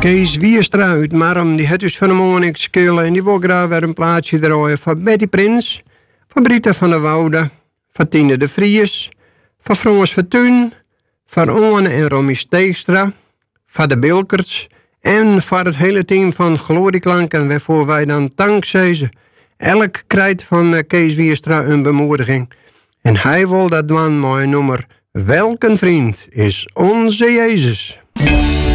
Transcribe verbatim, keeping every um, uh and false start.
Kees Wierstra uit Marm, die het dus van de morgen skillen en die wil graag weer een plaatsje draaien van Betty Prins, van Brita van der Woude, van Tine de Vries, van Frans Vertuin, van Oane en Romy Steekstra, van de Bilkerts en van het hele team van Glorieklanken, waarvoor wij dan dankzij ze elk krijt van Kees Wierstra een bemoediging. En hij wil dat doen met nummer Welk een vriend is onze Jezus.